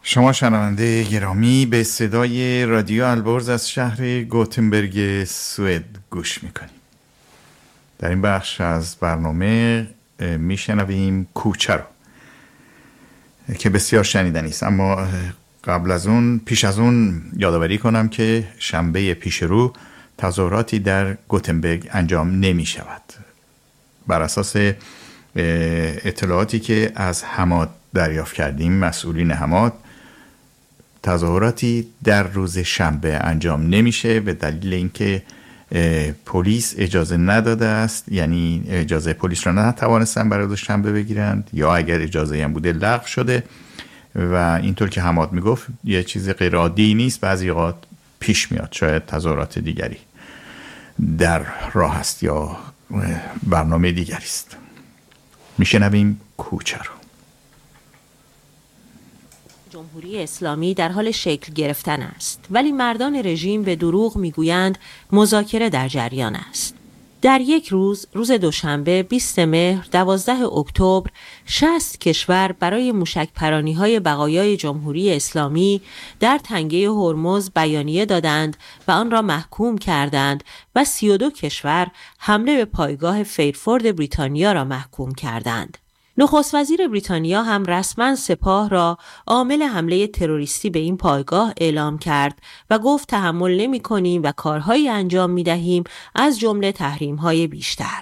شما شنونده گرامی به صدای رادیو البرز از شهر گوتنبرگ سوئد گوش میکنید. در این بخش از برنامه میشنویم کوچه رو که بسیار شنیدنی است، اما پیش از اون یادآوری کنم که شنبه پیش رو تظاهراتی در گوتنبرگ انجام نمی شود. بر اساس اطلاعاتی که از حماد دریافت کردیم، مسئولین حماد، تظاهراتی در روز شنبه انجام نمیشه به دلیل اینکه پلیس اجازه نداده است، یعنی اجازه پلیس را نتوانستن برای روز شنبه بگیرند، یا اگر اجازه هم بوده لغو شده و اینطور که حماد میگفت یه چیز غیر عادی نیست، بعضی اوقات پیش میاد شاید تظاهرات دیگری در راه است یا برنامه دیگری است. میشنویم کوچه رو. جمهوری اسلامی در حال شکل گرفتن است، ولی مردان رژیم به دروغ میگویند مذاکره در جریان است. در یک روز دوشنبه 20 مهر 12 اکتبر 60 کشور برای موشک‌پرانی‌های بقایای جمهوری اسلامی در تنگه هرمز بیانیه دادند و آن را محکوم کردند و 32 کشور حمله به پایگاه فیرفورد بریتانیا را محکوم کردند. نخست وزیر بریتانیا هم رسما سپاه را عامل حمله تروریستی به این پایگاه اعلام کرد و گفت تحمل نمی‌کنیم و کارهایی انجام می‌دهیم از جمله تحریم‌های بیشتر.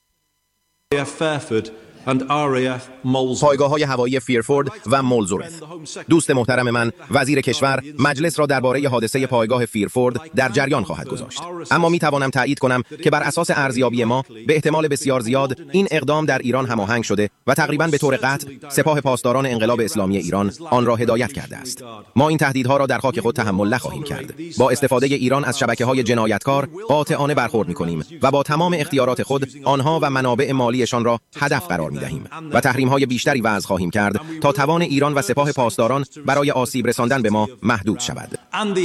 پایگاه‌های هوایی فیرفورد و مولزورث. دوست محترم من وزیر کشور مجلس را درباره حادثه پایگاه فیرفورد در جریان خواهد گذاشت، اما می توانم تایید کنم که بر اساس ارزیابی ما به احتمال بسیار زیاد این اقدام در ایران هماهنگ شده و تقریباً به طور قطع سپاه پاسداران انقلاب اسلامی ایران آن را هدایت کرده است. ما این تهدیدها را در خاک خود تحمل نخواهیم کرد. با استفاده ایران از شبکه‌های جنایتکار قاطعانه برخورد می‌کنیم و با تمام اختیارات خود آنها و منابع مالیشان را هدف قرار می‌دهیم و تحریم‌های بیشتری وضع خواهیم کرد تا توان ایران و سپاه پاسداران برای آسیب رساندن به ما محدود شود.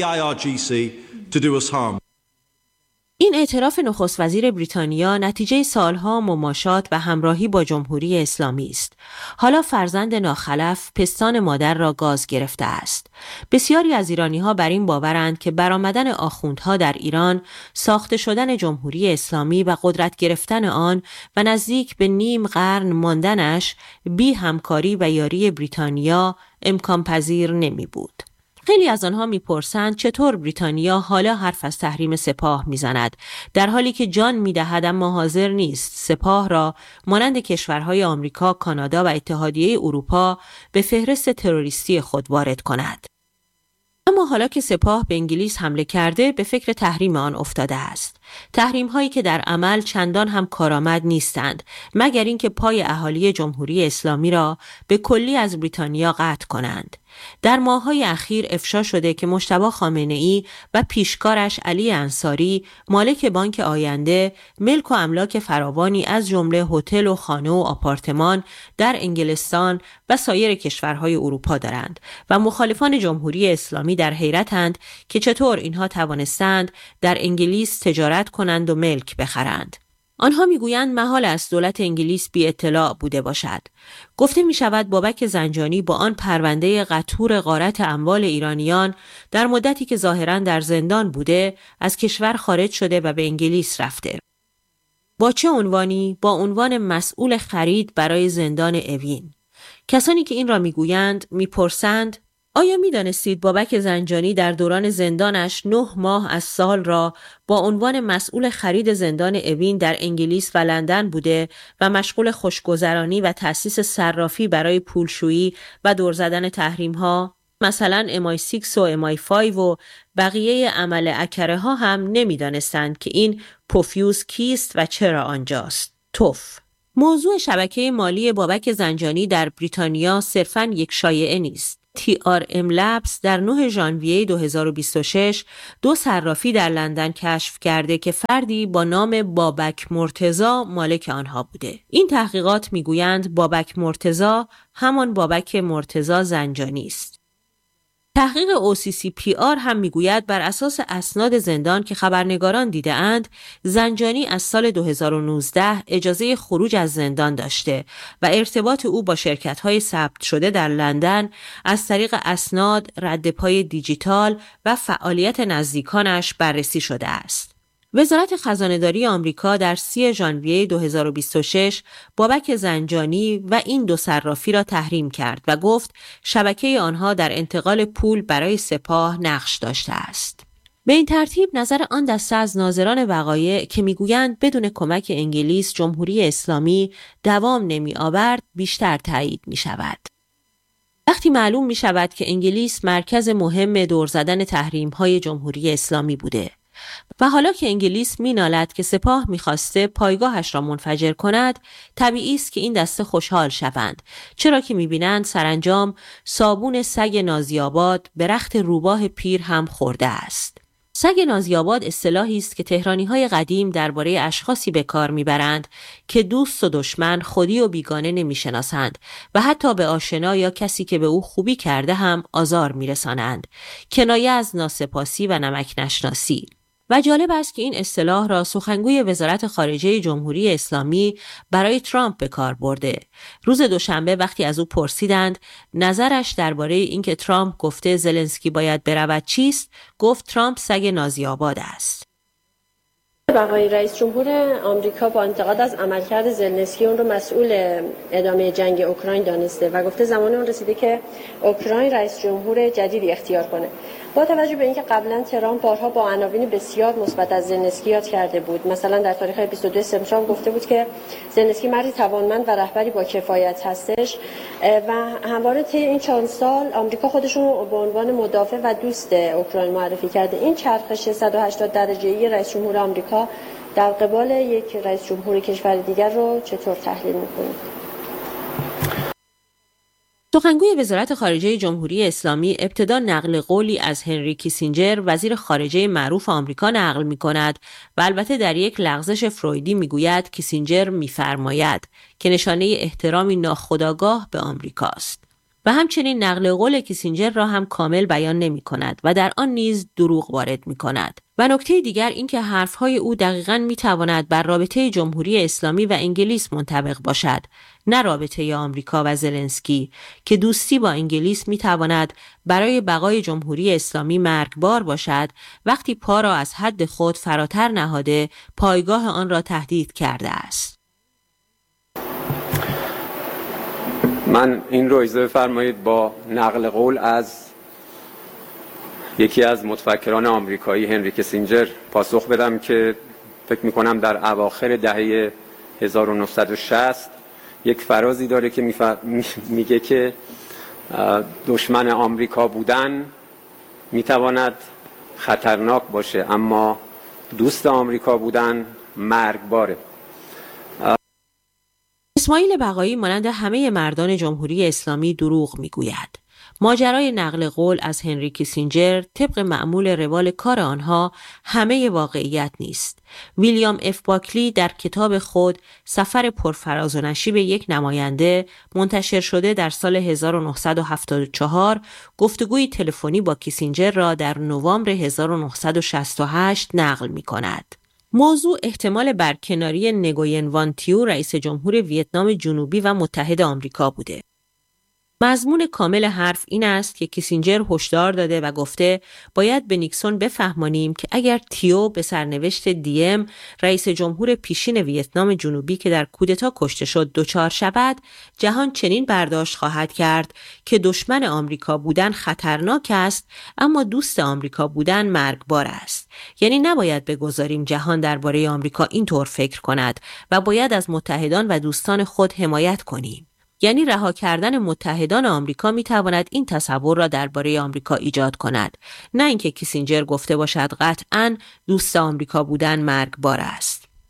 این اعتراف نخست وزیر بریتانیا نتیجه سالها مماشات و همراهی با جمهوری اسلامی است. حالا فرزند ناخلف پستان مادر را گاز گرفته است. بسیاری از ایرانی‌ها بر این باورند که برآمدن آخوندها در ایران، ساخته شدن جمهوری اسلامی و قدرت گرفتن آن و نزدیک به نیم قرن ماندنش بی همکاری و یاری بریتانیا امکان پذیر نمی بود. خیلی از آنها میپرسند چطور بریتانیا حالا حرف از تحریم سپاه میزند، در حالی که جان میدهد اما حاضر نیست سپاه را مانند کشورهای آمریکا، کانادا و اتحادیه اروپا به فهرست تروریستی خود وارد کند. اما حالا که سپاه به انگلیس حمله کرده به فکر تحریم آن افتاده است. تحریم هایی که در عمل چندان هم کارآمد نیستند، مگر اینکه پای اهالی جمهوری اسلامی را به کلی از بریتانیا قطع کنند. در ماه‌های اخیر افشا شده که مجتبی خامنه‌ای و پیشکارش علی انصاری، مالک بانک آینده، ملک و املاک فراوانی از جمله هتل و خانه و آپارتمان در انگلستان و سایر کشورهای اروپا دارند و مخالفان جمهوری اسلامی در حیرتند که چطور اینها توانستند در انگلیس تجارت کنند و ملک بخرند. آنها میگویند محال است دولت انگلیس بی اطلاع بوده باشد. گفته می شود بابک زنجانی با آن پرونده قطور غارت اموال ایرانیان در مدتی که ظاهراً در زندان بوده از کشور خارج شده و به انگلیس رفته. با چه عنوانی؟ با عنوان مسئول خرید برای زندان اوین. کسانی که این را میگویند میپرسند آیا می‌دانستید بابک زنجانی در دوران زندانش 9 ماه از سال را با عنوان مسئول خرید زندان اوین در انگلیس و لندن بوده و مشغول خوشگذرانی و تأسیس صرافی برای پولشویی و دور زدن تحریم‌ها؟ مثلا MI6 و MI5 و بقیه عمل اکره ها هم نمی‌دانستند که این پوفیوس کیست و چرا آنجاست. توف. موضوع شبکه مالی بابک زنجانی در بریتانیا صرفاً یک شایعه نیست. TRM Labs در 9 ژانویه 2026 2 صرافی در لندن کشف کرده که فردی با نام بابک مرتضی مالک آنها بوده. این تحقیقات میگویند بابک مرتضی همان بابک مرتضی زنجانی است. تحقیق OCCPR هم میگوید بر اساس اسناد زندان که خبرنگاران دیده‌اند، زنجانی از سال 2019 اجازه خروج از زندان داشته و ارتباط او با شرکت‌های ثبت شده در لندن از طریق اسناد، ردپای دیجیتال و فعالیت نزدیکانش بررسی شده است. وزارت خزانه‌داری آمریکا در 30 ژانویه 2026 بابک زنجانی و این دو صرافی را تحریم کرد و گفت شبکه آنها در انتقال پول برای سپاه نقش داشته است. به این ترتیب نظر آن دسته از ناظران وقایع که میگویند بدون کمک انگلیس جمهوری اسلامی دوام نمی آورد بیشتر تایید می شود. وقتی معلوم می شود که انگلیس مرکز مهم دور زدن تحریم‌های جمهوری اسلامی بوده و حالا که انگلیس مینالد که سپاه می‌خواسته پایگاهش را منفجر کند، طبیعی است که این دسته خوشحال شوند، چرا که می‌بینند سرانجام صابون سگ نازی‌آباد به رخت روباه پیر هم خورده است. سگ نازی‌آباد اصطلاحی است که تهرانی‌های قدیم درباره اشخاصی به کار می‌برند که دوست و دشمن، خودی و بیگانه نمی‌شناسند و حتی به آشنا یا کسی که به او خوبی کرده هم آزار می‌رسانند، کنایه از ناسپاسی و نمک نشناسی. و جالب است که این اصطلاح را سخنگوی وزارت خارجه جمهوری اسلامی برای ترامپ به کار برده. روز دوشنبه وقتی از او پرسیدند نظرش درباره اینکه ترامپ گفته زلنسکی باید برود چیست، گفت ترامپ سگ نازی‌آباد است. بقای رئیس جمهور آمریکا با انتقاد از عملکرد زلنسکی اون رو مسئول ادامه جنگ اوکراین دانسته و گفته زمان اون رسیده که اوکراین رئیس جمهور جدیدی اختیار کنه. با توجه به اینکه قبلا ترامپ بارها با عناوین بسیار مثبت از زلنسکی یاد کرده بود، مثلا در تاریخ 22 سپتامبر گفته بود که زلنسکی مردی توانمند و رهبری با کفایت هستش و همواره طی این 4 سال آمریکا خودش رو به عنوان مدافع و دوست اوکراین معرفی کرده. این چرخش 180 درجه‌ای رئیس جمهور آمریکا در قبال یک رئیس جمهور کشور دیگر رو چطور تحلیل می‌کنید؟ سخنگوی وزارت خارجه جمهوری اسلامی ابتدا نقل قولی از هنری کیسینجر وزیر خارجه معروف آمریکا نقل می‌کند و البته در یک لغزش فرویدی می‌گوید کیسینجر می‌فرماید که نشانه احترامی ناخودآگاه به آمریکاست. و همچنین نقل قول کیسینجر را هم کامل بیان نمی‌کند و در آن نیز دروغ وارد می‌کند. و نکته دیگر این که حرفهای او دقیقاً می‌تواند بر رابطه جمهوری اسلامی و انگلیس منطبق باشد، نه رابطه آمریکا و زلنسکی که دوستی با انگلیس می‌تواند برای بقای جمهوری اسلامی مرگبار باشد وقتی پا را از حد خود فراتر نهاده پایگاه آن را تهدید کرده است. من این رو اجازه بفرمایید با نقل قول از یکی از متفکران آمریکایی هنری کیسینجر پاسخ بدم که فکر می‌کنم در اواخر دهه 1960 یک فرازی داره که میگه که دشمن آمریکا بودن میتواند خطرناک باشه اما دوست آمریکا بودن مرگباره. اسماعیل بقایی مانند همه مردان جمهوری اسلامی دروغ میگوید. ماجرای نقل قول از هنری کیسینجر طبق معمول روال کار آنها همه واقعیت نیست. ویلیام اف باکلی در کتاب خود سفر پرفراز و نشیب یک نماینده منتشر شده در سال 1974 گفتگوی تلفنی با کیسینجر را در نوامبر 1968 نقل می کند. موضوع احتمال برکناری نگوین وان تیو رئیس جمهور ویتنام جنوبی و متحد آمریکا بوده. مضمون کامل حرف این است که کیسینجر هشدار داده و گفته باید به نیکسون بفهمانیم که اگر تیو به سرنوشت دیم رئیس جمهور پیشین ویتنام جنوبی که در کودتا کشته شد دچار شود، جهان چنین برداشت خواهد کرد که دشمن آمریکا بودن خطرناک است اما دوست آمریکا بودن مرگبار است. یعنی نباید بگذاریم جهان درباره آمریکا اینطور فکر کند و باید از متحدان و دوستان خود حمایت کنیم. یعنی رها کردن متحدان آمریکا میتواند این تصور را درباره آمریکا ایجاد کند، نه اینکه کیسینجر گفته باشد قطعاً دوست آمریکا بودن مرگبار است.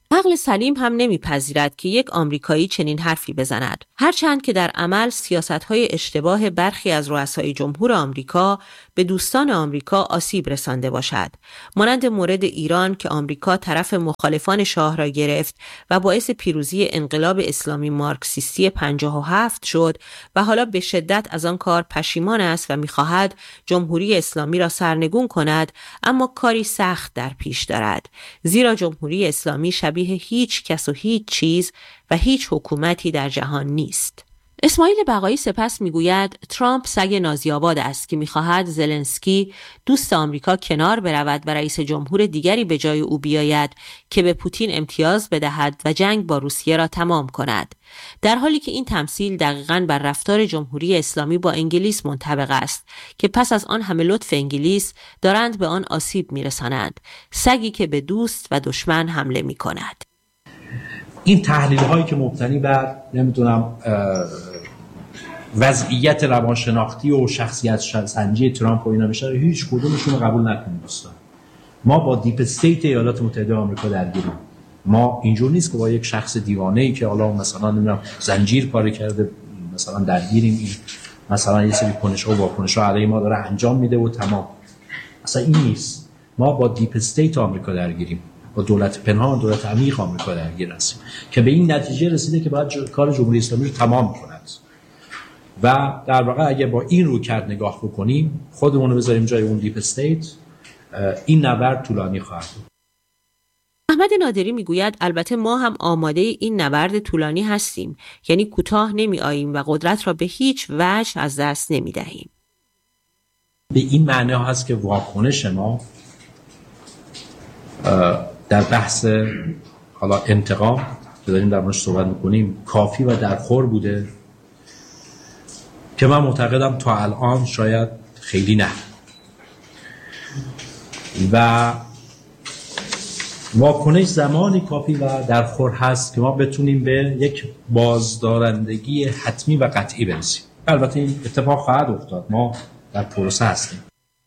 عقل سلیم هم نمیپذیرد که یک آمریکایی چنین حرفی بزند، هرچند که در عمل سیاست‌های اشتباه برخی از رؤسای جمهور آمریکا به دوستان آمریکا آسیب رسانده باشد، مانند مورد ایران که آمریکا طرف مخالفان شاه را گرفت و باعث پیروزی انقلاب اسلامی مارکسیستی 57 شد و حالا به شدت از آن کار پشیمان است و می‌خواهد جمهوری اسلامی را سرنگون کند، اما کاری سخت در پیش دارد، زیرا جمهوری اسلامی شبیه هیچ کس و هیچ چیز و هیچ حکومتی در جهان نیست. اسماعیل بقایی سپس میگوید ترامپ سگ نازی‌آباد است که میخواهد زلنسکی دوست آمریکا کنار برود و رئیس جمهور دیگری به جای او بیاید که به پوتین امتیاز بدهد و جنگ با روسیه را تمام کند، در حالی که این تمثیل دقیقاً بر رفتار جمهوری اسلامی با انگلیس منطبق است که پس از آن همه لطف انگلیس دارند به آن آسیب میرسانند، سگی که به دوست و دشمن حمله میکند. این تحلیل هایی که مبتنی بر وضعیت روانشناختی و شخصیت سنجی ترامپ و اینا میشه، هیچ کدومشون رو قبول نکنیم دوستان. ما با دیپ استیت ایالات متحده آمریکا درگیریم. ما اینجور نیست که با یک شخص دیوانه‌ای که حالا مثلا نمیدونم زنجیر پاره کرده مثلا درگیریم، این مثلا یه سری کنش‌ها و واکنش‌ها علیه ما داره انجام میده و تمام. اصلا این نیست. ما با دیپ استیت آمریکا درگیریم، با دولت پنهان، دولت عمیق آمریکا درگیر هستیم که به این نتیجه رسیده که باید کار جمهوری اسلامی رو تمام کند. و در واقع اگه با این رویکرد نگاه بکنیم، خودمون رو بذاریم جای اون دیپ استیت، این نبرد طولانی خواهد بود. احمد نادری میگوید البته ما هم آماده این نبرد طولانی هستیم، یعنی کوتاه نمی آییم و قدرت را به هیچ وجه از دست نمی دهیم. به این معنی هست که واکنش ما در بحث حالا انتقام که داریم در موردش صحبت میکنیم کافی و درخور بوده، که من معتقدم تا الان شاید خیلی نه، و واکنش زمانی کافی و درخور هست که ما بتونیم به یک بازدارندگی حتمی و قطعی برسیم. البته این اتفاق خواهد افتاد، ما در پروسه هستیم.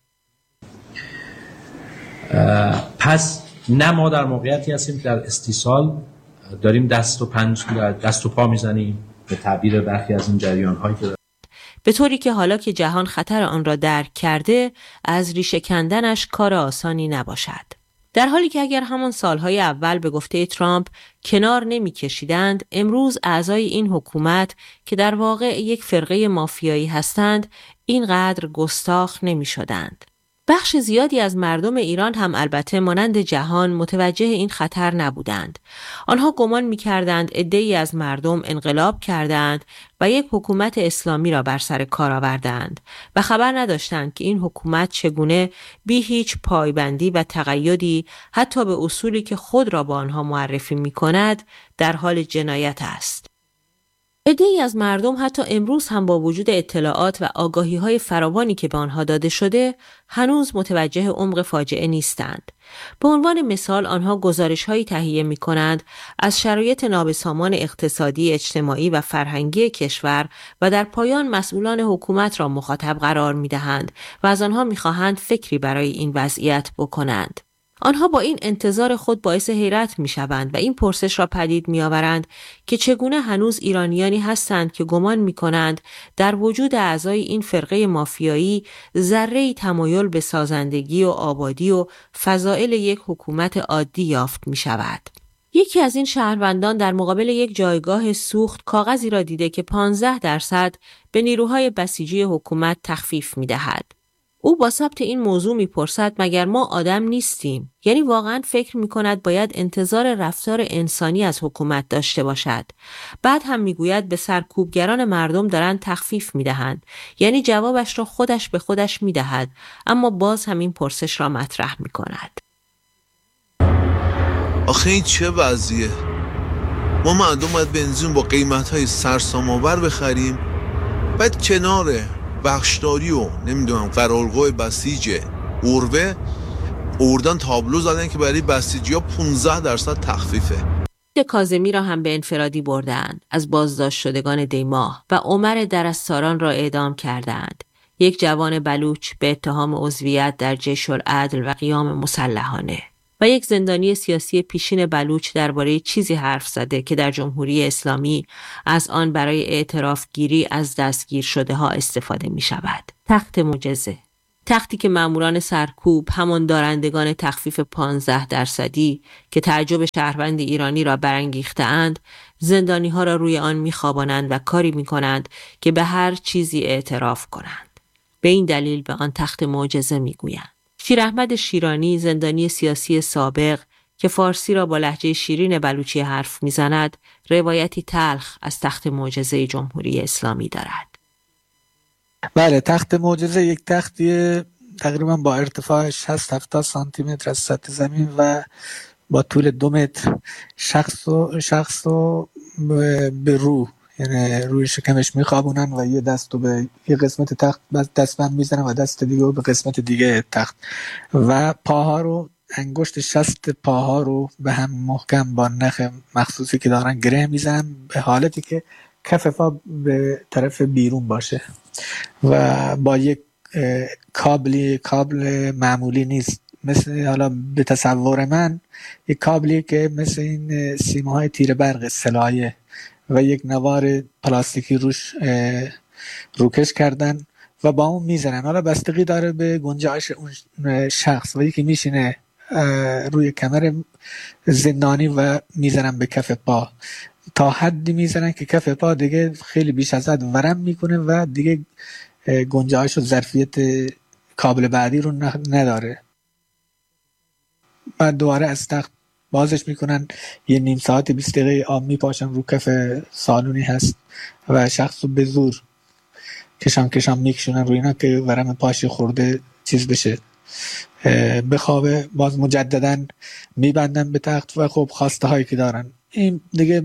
پس نه ما در موقعیتی هستیم در استیصال داریم دست و پا میزنیم به تعبیر برخی از این جریان‌هایی که به طوری که حالا که جهان خطر آن را درک کرده از ریشه کندنش کار آسانی نباشد. در حالی که اگر همان سالهای اول به گفته ترامپ کنار نمی کشیدند، امروز اعضای این حکومت که در واقع یک فرقه مافیایی هستند اینقدر گستاخ نمی شدند. بخش زیادی از مردم ایران هم البته مانند جهان متوجه این خطر نبودند. آنها گمان می‌کردند عده‌ای از مردم انقلاب کردند و یک حکومت اسلامی را بر سر کار آوردند و خبر نداشتند که این حکومت چگونه بی هیچ پایبندی و تقیدی حتی به اصولی که خود را با آنها معرفی می‌کند در حال جنایت است. عده‌ای از مردم حتی امروز هم با وجود اطلاعات و آگاهی‌های فراوانی که به آنها داده شده هنوز متوجه عمق فاجعه نیستند. به عنوان مثال آنها گزارش‌هایی تهیه می‌کنند از شرایط نابسامان اقتصادی، اجتماعی و فرهنگی کشور و در پایان مسئولان حکومت را مخاطب قرار می‌دهند و از آنها می‌خواهند فکری برای این وضعیت بکنند. آنها با این انتظار خود باعث حیرت می‌شوند و این پرسش را پدید می‌آورند که چگونه هنوز ایرانیانی هستند که گمان می‌کنند در وجود اعضای این فرقه مافیایی ذره‌ای تمایل به سازندگی و آبادی و فضائل یک حکومت عادی یافت می‌شود. یکی از این شهروندان در مقابل یک جایگاه سوخت کاغذی را دیده که 15% به نیروهای بسیجی حکومت تخفیف می‌دهد. او با ثبت این موضوع میپرسد مگر ما آدم نیستیم؟ یعنی واقعا فکر میکند باید انتظار رفتار انسانی از حکومت داشته باشد. بعد هم میگوید به سرکوبگران مردم دارن تخفیف میدهند. یعنی جوابش را خودش به خودش میدهد، اما باز هم این پرسش را مطرح میکند. آخه این چه وضعیه؟ ما مردم باید بنزین با قیمت‌های سرسام‌آور بخریم، بعد کناره بخشداری و نمیدونم قرارگاه بسیج اوروه اردن تابلو زدن که برای بسیجی ها 15% تخفیفه. کاظمی را هم به انفرادی بردند از بازداشت شدگان دیماه و عمر درستاران را اعدام کردند. یک جوان بلوچ به اتهام عضویت در جیش العدل و قیام مسلحانه. و یک زندانی سیاسی پیشین بلوچ درباره چیزی حرف زده که در جمهوری اسلامی از آن برای اعتراف گیری از دستگیر شده ها استفاده می شود. تخت معجزه، تختی که ماموران سرکوب، همان دارندگان تخفیف 15% که تعجب شهروند ایرانی را برانگیخته‌اند، زندانی ها را روی آن می‌خوابانند و کاری می‌کنند که به هر چیزی اعتراف کنند. به این دلیل به آن تخت معجزه می‌گویند. شیراحمد شیرانی، زندانی سیاسی سابق که فارسی را با لهجه شیرین بلوچی حرف می‌زند، روایتی تلخ از تخت معجزه جمهوری اسلامی دارد. بله، تخت معجزه یک تختی تقریبا با ارتفاع 60-70 سانتی متر از سطح زمین و با طول 2 متر شخص رو به رو، یعنی روی شکمش میخوابونن و یه دست رو به یه قسمت تخت دستبند میزنن و دست دیگه رو به قسمت دیگه تخت و پاها رو، انگشت شست پاها رو به هم محکم با نخ مخصوصی که دارن گره میزنن به حالتی که کف پا به طرف بیرون باشه و با یک کابل معمولی نیست، مثل حالا به تصور من یک کابلی که مثل این سیماهای تیر برق سلایه و یک نوار پلاستیکی روش روکش کردن و با اون میزنن. حالا بستگی داره به گنجایش اون شخص و یکی میشینه روی کمر زندانی و میزنن به کف پا تا حدی میزنن که کف پا دیگه خیلی بیش از حد ورم میکنه و دیگه گنجایش و ظرفیت کابل بعدی رو نداره. بعد دوباره از تخت بازش میکنن، یه نیم ساعت 20 دقیقه آب میپاشن رو کف سالونی هست و شخص رو به زور کشان میکشونن روی اینا که ورم پاش خورده چیز بشه بخوابه. باز مجددا میبندن به تخت و خب خواسته هایی که دارن این دیگه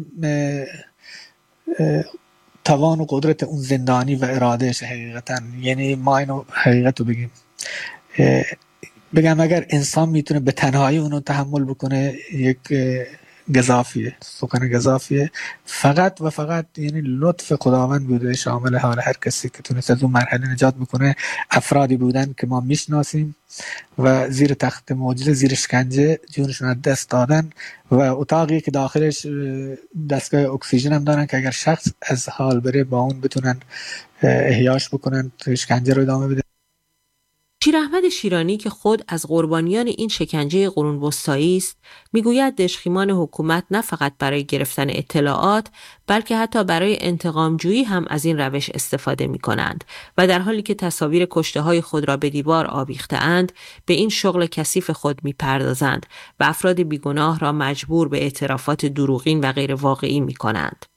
توان و قدرت اون زندانی و ارادهش حقیقتا. یعنی ما اینو حقیقت رو بگم اگر انسان میتونه به تنهایی اونو تحمل بکنه، یک گزافیه، سخن گزافیه، فقط و فقط یعنی لطف خداوند بوده شامل حال هر کسی که تونست از اون مرحله نجات بکنه. افرادی بودن که ما میشناسیم و زیر تخت معجزه، زیر شکنجه جونشون از دست دادن و اتاقی که داخلش دستگاه اکسیژن هم دارن که اگر شخص از حال بره با اون بتونن احیاش بکنن، شکنجه رو ادامه بده. شیراحمد شیرانی که خود از قربانیان این شکنجه قرون وسطایی است، میگوید دژخیمان حکومت نه فقط برای گرفتن اطلاعات بلکه حتی برای انتقامجویی هم از این روش استفاده می‌کنند و در حالی که تصاویر کشته‌های خود را به دیوار آویخته‌اند به این شغل کثیف خود می‌پردازند و افراد بیگناه را مجبور به اعترافات دروغین و غیر واقعی می‌کنند.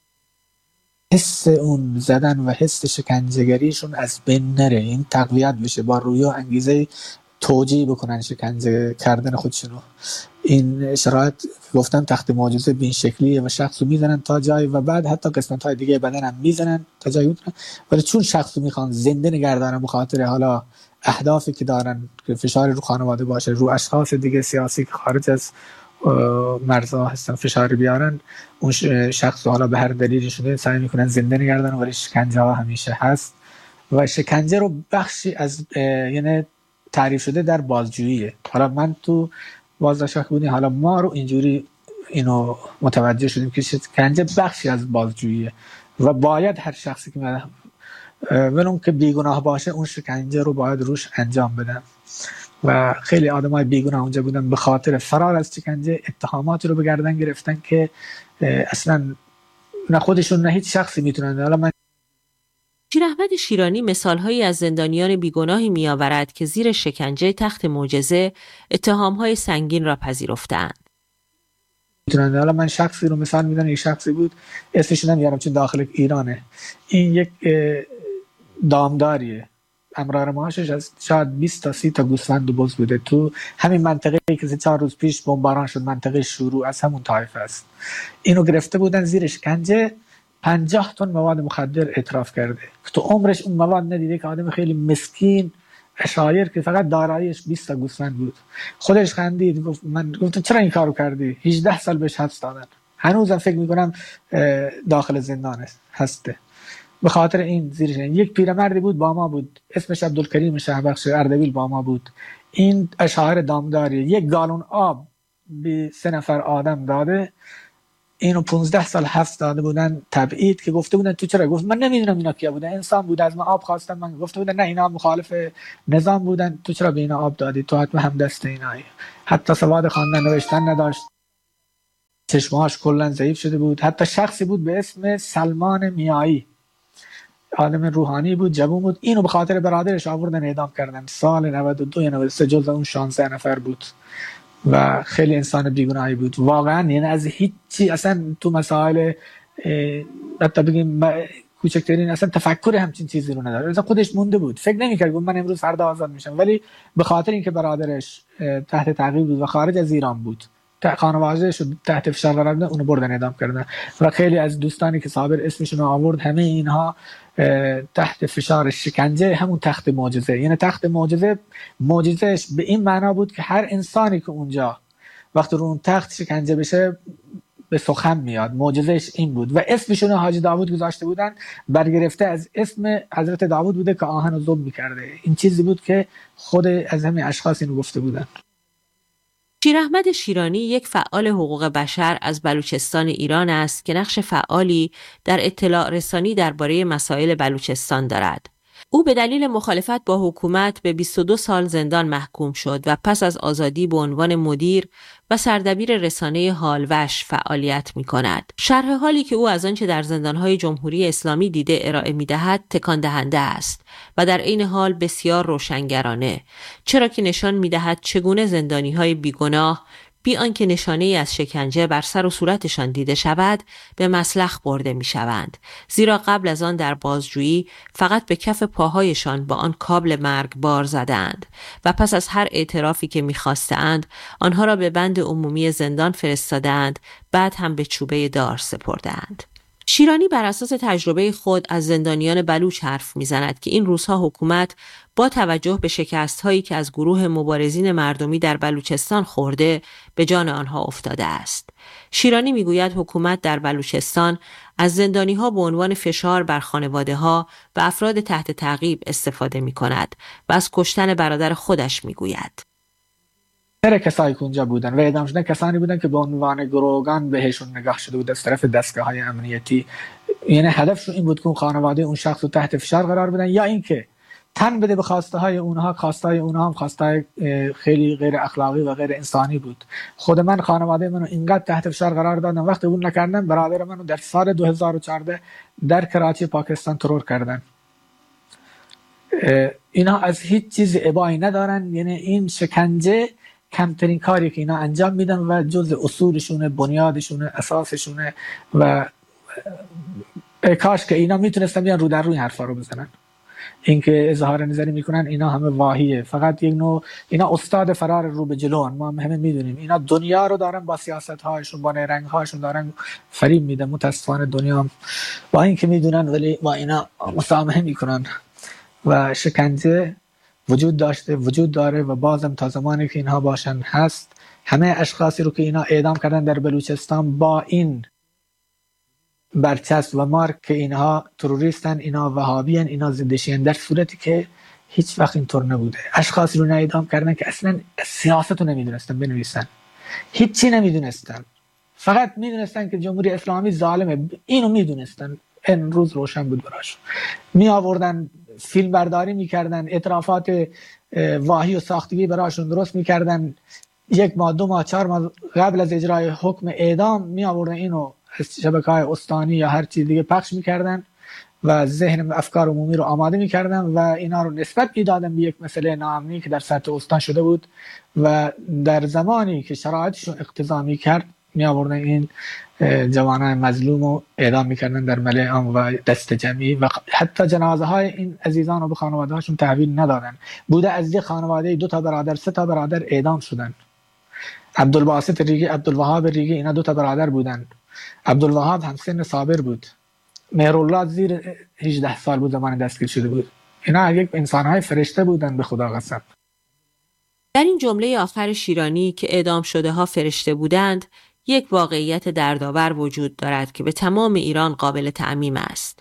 حس اون زدن و حس شکنجهگریشون از بین نره، این تقویت بشه، با روی و انگیزه توجیه بکنن شکنجه کردن خودشونو. این شرایط گفتم تخت معجزه به این شکلیه و شخصو میزنن تا جایی و بعد حتی قسمت های دیگه بدن هم میزنن تا جایی میتونن، ولی چون شخصو میخوان زنده نگه دارن به خاطر حالا اهدافی که دارن که فشار رو خانواده باشه، رو اشخاص دیگه سیاسی که خارج از مرزها هستن فشار بیارن، اون شخص حالا به هر دلیلی شده سعی میکنن زنده نگردن، ولی شکنجه ها همیشه هست و شکنجه رو بخشی از یعنی تعریف شده در بازجوییه. حالا من تو بازداشت بودی، حالا ما رو اینجوری اینو متوجه شدیم که شکنجه بخشی از بازجوییه و باید هر شخصی که ولون که بیگناه باشه اون شکنجه رو باید روش انجام بدن و خیلی آدمای بیگناه اونجا بودن به خاطر فرار از شکنجه اتهاماتی رو به گردن گرفتن که اصلا نه خودشون نه هیچ شخصی میتونن. حالا من شیراحمد شیرانی مثالهایی از زندانیان بیگناهی میآورد که زیر شکنجه تخت معجزه اتهامهای سنگین را پذیرفتند. حالا من شخصی رو مثال میدونم، یک شخصی بود اسمش نمیارم چون داخل ایرانه، این یک دامداریه، امرار معاشش از شاید 20 تا 30 تا گوسفند و بز بوده تو همین منطقه که 4 روز پیش بمباران شد، منطقه شروع از همون طایفه است. اینو گرفته بودن زیر شکنجه، 50 تن مواد مخدر اعتراف کرده که تو عمرش اون مواد ندیده، که آدم خیلی مسکین اشایر که فقط داراییش 20 تا گوسفند بود. خودش خندید گفت من گفتم چرا این کارو کردی؟ 18 سال بهش حبس دادن، هنوزم فکر میکنم داخل زندان هسته به خاطر این زیرش. یک پیرمردی بود با ما بود اسمش عبدالکریم شهبخش اردبیل با ما بود، این اشاعره دامداری، یک گالون آب به 3 نفر آدم داده، اینو 15 سال حبس داده بودن تبعید، که گفته بودن تو چرا؟ گفت من نمیدونم اینا کیا بودن، انسان بود از من آب خواستن، من گفته بودن نه اینا مخالف نظام بودن، تو چرا به اینا آب دادی؟ تو حتما هم دست اینایی. حتی سواد خواندن نوشتن نداشت، چشمهاش کلا ضعیف شده بود. حتی شخصی بود به اسم سلمان میایی، عالم روحانی بود، جوان بود، اینو به خاطر برادرش آوردن اعدام کردن سال 92 یا 93، جزو اون 16 نفر بود و خیلی انسان بیگناهی بود واقعا. یعنی از هیچی اصلا تو مسائل حتی بگیم کوچکترین اصلا تفکر همچین چیزی رو نداره. اصلا خودش مونده بود، فکر نمی‌کرد من امروز فردا آزاد میشم، ولی به خاطر اینکه برادرش تحت تعقیب بود و خارج از ایران بود، خانواده‌اش تحت فشار قرار دادن، اونو بردن اعدام کردن. و خیلی از دوستانی که صابر اسمشون آورد، همه اینها تحت فشار شکنجه، همون تخت معجزه. یعنی تخت معجزهش به این معنا بود که هر انسانی که اونجا وقتی رو اون تخت شکنجه بشه به سخن میاد. معجزهش این بود و اسمشون حاجی داوود گذاشته بودن، برگرفته از اسم حضرت داوود بوده که آهن و ذوب می‌کرده. این چیزی بود که خود از همین اشخاص اینو گفته بودن. شیراحمد شیرانی یک فعال حقوق بشر از بلوچستان ایران است که نقش فعالی در اطلاع رسانی درباره مسائل بلوچستان دارد. او به دلیل مخالفت با حکومت به 22 سال زندان محکوم شد و پس از آزادی به عنوان مدیر و سردبیر رسانه حالوش فعالیت می کند. شرح حالی که او از آنچه در زندانهای جمهوری اسلامی دیده ارائه می دهد تکان دهنده است و در این حال بسیار روشنگرانه، چرا که نشان می دهد چگونه زندانی‌های بیگناه بی آنکه نشانه‌ای از شکنجه بر سر و صورتشان دیده شود به مسلخ برده می‌شوند، زیرا قبل از آن در بازجویی فقط به کف پاهایشان با آن کابل مرگ بار زدند و پس از هر اعترافی که می‌خواستند آنها را به بند عمومی زندان فرستادند، بعد هم به چوبه دار سپردند. شیرانی بر اساس تجربه خود از زندانیان بلوچ حرف می‌زند که این روزها حکومت با توجه به شکست‌هایی که از گروه مبارزین مردمی در بلوچستان خورده به جان آنها افتاده است. شیرانی می‌گوید حکومت در بلوچستان از زندانی‌ها به عنوان فشار بر خانواده‌ها و افراد تحت تعقیب استفاده می‌کند و از کشتن برادر خودش می‌گوید. کسایی که اونجا بودن و اعدام شدن کسانی بودن که به عنوان گروگان بهشون نگاه شده بود از طرف دستگاه‌های امنیتی. یعنی هدفشون این بود که اون خانواده اون شخص رو تحت فشار قرار بدن یا اینکه تن بده به خواسته اونها هم خواسته خیلی غیر اخلاقی و غیر انسانی بود. خود من خانواده منو اینقدر تحت فشار قرار دادن، وقتی اون نکردن برادر منو در سال 2014 در کراچی پاکستان ترور کردن. اینا از هیچ چیز ابایی ندارن. یعنی این شکنجه کمترین کاری که اینا انجام میدن و جزء اصولشونه، بنیادشونه، اساسشونه و کاش که اینا میتونستن بیان رو در روی حرفا رو بزنن. اینکه اظهار نظری میکنن اینا همه واهیه، فقط یک نوع اینا استاد فرار رو به جلوان. ما همه میدونیم اینا دنیا رو دارن با سیاست هاشون، با نیرنگ هاشون دارن فریب میدن. متاسفانه دنیا با اینکه میدونن ولی با اینا مسامحه میکنن و شکنجه وجود داشته، وجود داره و بازم تا زمانی که اینها باشن هست. همه اشخاصی رو که اینا اعدام کردن در بلوچستان با این برچسب و مارک که اینها تروریستن، اینا وهابیان، اینا زندشین، در صورتی که هیچ وقت اینطور نبوده. اشخاصی رو اعدام کردن که اصلا سیاست رو نمیدونستن بنویسن، هیچی نمیدونستن، فقط میدونستن که جمهوری اسلامی ظالمه. اینو میدونستن، این روز روشن بود براشون. می آوردن فیلم برداری میکردن، اعترافات واهی و ساختگی براشون درست میکردن. 1 ماه 2 ماه 4 ماه قبل از اجرای حکم اعدام می آوردن اینو از شبکه‌های استانی یا هر چیز دیگه پخش میکردن و ذهن افکار عمومی رو آماده میکردن و اینا رو نسبت میدادن به یک مسئله ناامنی که در سطح استان شده بود و در زمانی که شرایطشون اقتضا میکرد می آوردن این جوانان مظلوم رو اعدام میکردن در ملأ عام و دست جمعی و حتی جنازه های این عزیزان رو به خانواده هاشون تحویل ندادن. بوده از یک خانواده 2 تا برادر 3 تا برادر اعدام شدن. عبدالباسط ریگی، عبدالوهاب ریگی، اینا 2 تا برادر بودن. عبدالوهاب هم سن صابر بود. مهرالله زیر 18 سال بود زمان دستگیر شده بود. اینا یک انسان‌های فرشته بودن به خدا قسم. در این جمله آخر شیرانی که اعدام شده ها فرشته بودند، یک واقعیت دردآور وجود دارد که به تمام ایران قابل تعمیم است.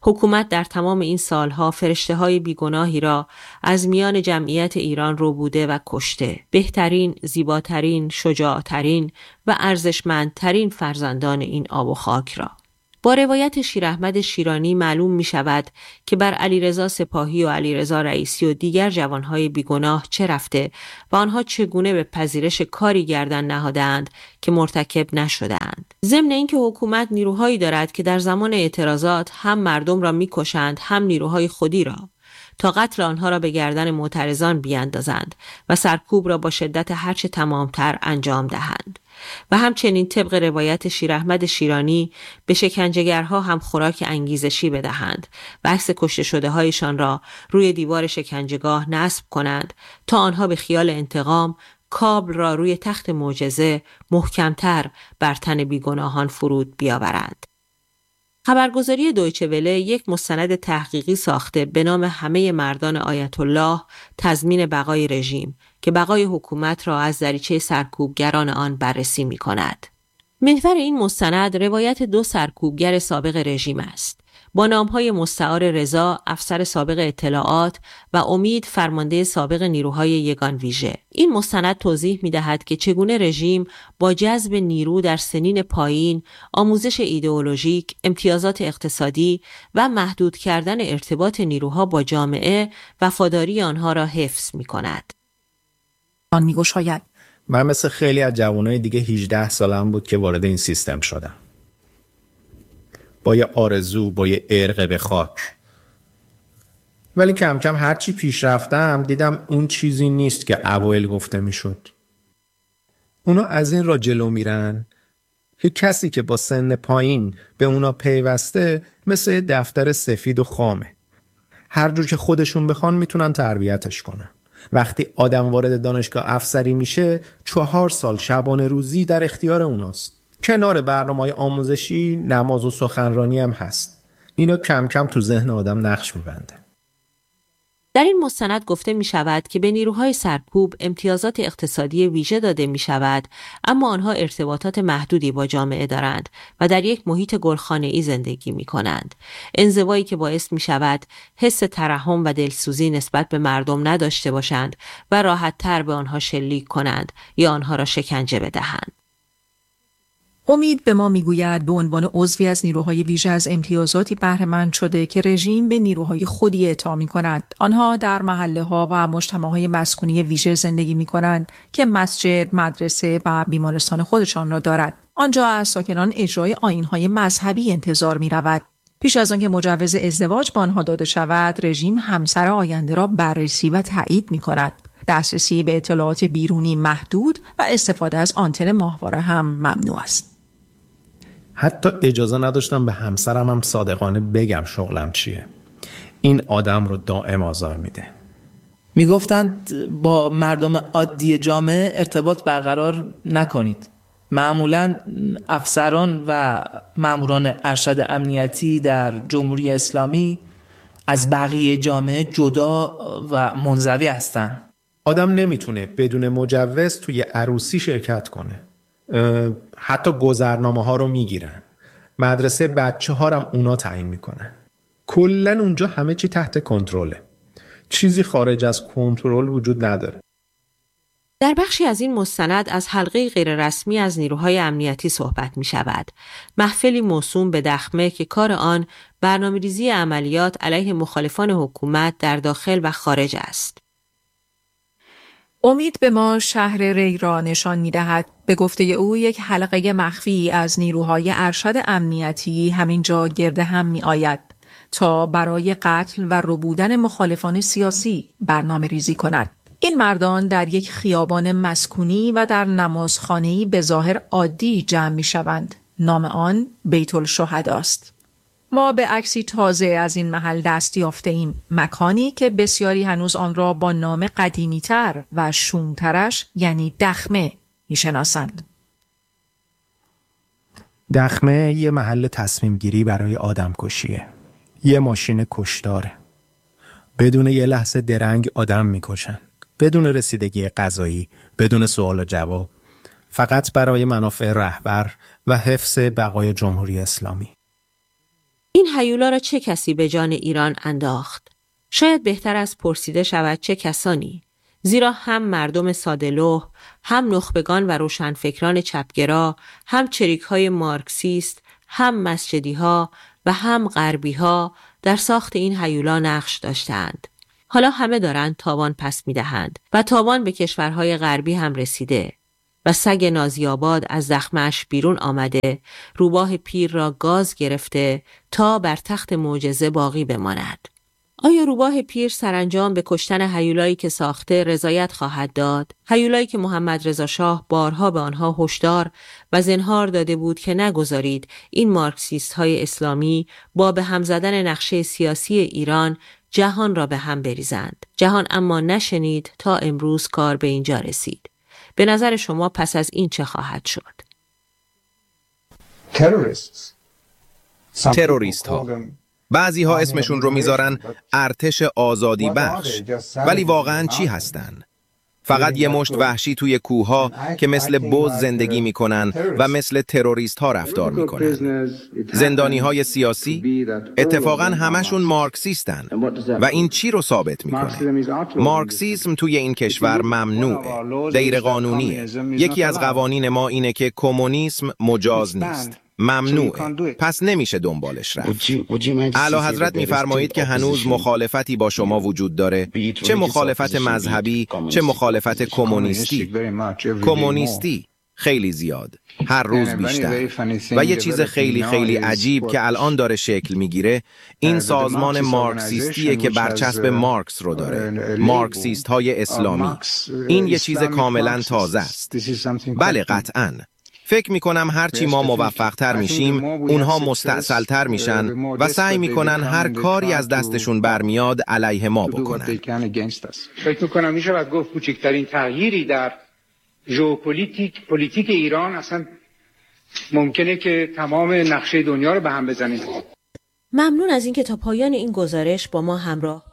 حکومت در تمام این سالها فرشته‌های بیگناهی را از میان جمعیت ایران ربوده و کشته. بهترین، زیباترین، شجاعترین و ارزشمندترین فرزندان این آب و خاک را. با روایت شیراحمد شیرانی معلوم می شود که بر علیرضا سپاهی و علیرضا رئیسی و دیگر جوانهای بیگناه چه رفته و آنها چگونه به پذیرش کاری گردن نهادند که مرتکب نشدند. ضمن اینکه حکومت نیروهایی دارد که در زمان اعتراضات هم مردم را می کشند هم نیروهای خودی را، تا قتل آنها را به گردن معترضان بیاندازند و سرکوب را با شدت هرچه تمامتر انجام دهند. و همچنین طبق روایت شیراحمد شیرانی به شکنجهگرها هم خوراک انگیزشی بدهند و عکس کشته شده هایشان را روی دیوار شکنجهگاه نصب کنند تا آنها به خیال انتقام کابل را روی تخت معجزه محکمتر بر تن بیگناهان فرود بیاورند. خبرگزاری دویچه وله یک مستند تحقیقی ساخته به نام همه مردان آیت الله تضمین بقای رژیم که بقای حکومت را از دریچه سرکوبگران آن بررسی می کند. محور این مستند روایت 2 سرکوبگر سابق رژیم است، با نامهای مستعار رضا افسر سابق اطلاعات و امید فرمانده سابق نیروهای یگان ویژه. این مستند توضیح می‌دهد که چگونه رژیم با جذب نیرو در سنین پایین، آموزش ایدئولوژیک، امتیازات اقتصادی و محدود کردن ارتباط نیروها با جامعه وفاداری آنها را حفظ می‌کند. آن می‌گوید من مثل خیلی از جوانای دیگه 18 سالم بود که وارد این سیستم شدم. با یه آرزو، با یه عرق به خاک. ولی کم کم هرچی پیش رفتم دیدم اون چیزی نیست که اوایل گفته میشد. اونا از این را جلو میرن که کسی که با سن پایین به اونا پیوسته مثل دفتر سفید و خامه. هر جور که خودشون بخوان میتونن تربیتش کنن. وقتی آدم وارد دانشگاه افسری میشه 4 سال شبانه روزی در اختیار اوناست. کنار برنامه‌های آموزشی نماز و سخنرانی هم هست. اینا کم کم تو ذهن آدم نقش می‌بنده. در این مستند گفته می شود که به نیروهای سرکوب امتیازات اقتصادی ویژه داده می شود، اما آنها ارتباطات محدودی با جامعه دارند و در یک محیط گلخانه‌ای زندگی می کنند. انزوایی که باعث می شود حس ترحم و دلسوزی نسبت به مردم نداشته باشند و راحت تر به آنها شلیک کنند یا آنها را شکنجه بدهند. امید به ما میگوید به عنوان عضوی از نیروهای ویژه از امتیازاتی بهره‌مند شده که رژیم به نیروهای خودی اعطا می‌کند. آنها در محله‌ها و مجتمع‌های مسکونی ویژه زندگی می‌کنند که مسجد، مدرسه و بیمارستان خودشان را دارد. آنجا از ساکنان اجرای آیین‌های مذهبی انتظار می‌رود. پیش از آنکه مجوز ازدواج به آنها داده شود، رژیم همسر آینده را بررسی و تایید می‌کند. دسترسی به اطلاعات بیرونی محدود و استفاده از آنتن ماهواره هم ممنوع است. حتی اجازه نداشتم به همسرم هم صادقانه بگم شغلم چیه. این آدم رو دائم آزار میده. میگفتند با مردم عادی جامعه ارتباط برقرار نکنید. معمولاً افسران و ماموران ارشد امنیتی در جمهوری اسلامی از بقیه جامعه جدا و منزوی هستند. آدم نمیتونه بدون مجوز توی عروسی شرکت کنه. حتی گذرنامه ها رو میگیرن. مدرسه بچه ها هم اونا تعیین میکنن. کلن اونجا همه چی تحت کنترله. چیزی خارج از کنترل وجود نداره. در بخشی از این مستند از حلقه غیررسمی از نیروهای امنیتی صحبت می شود. محفلی موسوم به دخمه که کار آن برنامه‌ریزی عملیات علیه مخالفان حکومت در داخل و خارج است. امید به ما شهر ری را نشان می‌دهد. به گفته او یک حلقه مخفی از نیروهای ارشد امنیتی همینجا گرد هم می‌آید تا برای قتل و ربودن مخالفان سیاسی برنامه‌ریزی کند. این مردان در یک خیابان مسکونی و در نمازخانه‌ای به ظاهر عادی جمع می‌شوند. نام آن بیت الشهدا است. ما به عکسی تازه از این محل دست یافته‌ایم، مکانی که بسیاری هنوز آن را با نام قدیمی‌تر و شوم‌ترش یعنی دخمه می‌شناسند. دخمه یه محل تصمیم گیری برای آدم کشیه. یه ماشین کشتاره. بدون یه لحظه درنگ آدم می‌کشن. بدون رسیدگی قضایی، بدون سوال و جواب. فقط برای منافع رهبر و حفظ بقای جمهوری اسلامی. این هیولا را چه کسی به جان ایران انداخت؟ شاید بهتر از پرسیده شود چه کسانی؟ زیرا هم مردم ساده‌لوح، هم نخبگان و روشنفکران چپگرا، هم چریک‌های مارکسیست، هم مسجدی‌ها و هم غربی‌ها در ساخت این هیولا نقش داشتند. حالا همه دارند تاوان پس می‌دهند و تاوان به کشورهای غربی هم رسیده و سگ نازی‌آباد از زخمش بیرون آمده، روباه پیر را گاز گرفته تا بر تخت معجزه باقی بماند. آیا روباه پیر سرانجام به کشتن هیولایی که ساخته رضایت خواهد داد؟ هیولایی که محمد رضا شاه بارها به آنها هشدار و زنهار داده بود که نگذارید این مارکسیست های اسلامی با به هم زدن نقشه سیاسی ایران جهان را به هم بریزند. جهان اما نشنید تا امروز کار به اینجا رسید. به نظر شما پس از این چه خواهد شد؟ تروریست ها، بعضی ها اسمشون رو میذارن ارتش آزادی بخش، ولی واقعاً چی هستن؟ فقط یه مشت وحشی توی کوه‌ها که مثل بز زندگی میکنن و مثل تروریست ها رفتار میکنن. زندانی های سیاسی اتفاقاً همشون مارکسیستن و این چی رو ثابت میکنه؟ مارکسیسم توی این کشور ممنوعه، غیر قانونیه. یکی از قوانین ما اینه که کمونیسم مجاز نیست، ممنوعه، پس نمیشه دنبالش رفت. اعلی حضرت میفرمایید که هنوز مخالفتی با شما وجود داره، چه مخالفت مذهبی، چه مخالفت کمونیستی خیلی زیاد، هر روز بیشتر. و یه چیز خیلی خیلی عجیب که الان داره شکل میگیره، این سازمان مارکسیستیه که برچسب مارکس رو داره، مارکسیست های اسلامی. این یه چیز کاملا تازه است. بله قطعاً. فکر میکنم هرچی ما موفق‌تر میشیم، اونها مستأصل‌تر میشن و سعی میکنن هر کاری از دستشون برمیاد علیه ما بکنن. فکر میکنم میشه باید گفت کوچکترین تغییری در ژئوپلیتیک ایران اصلا ممکنه که تمام نقشه دنیا رو به هم بزنه. ممنون از اینکه تا پایان این گزارش با ما همراه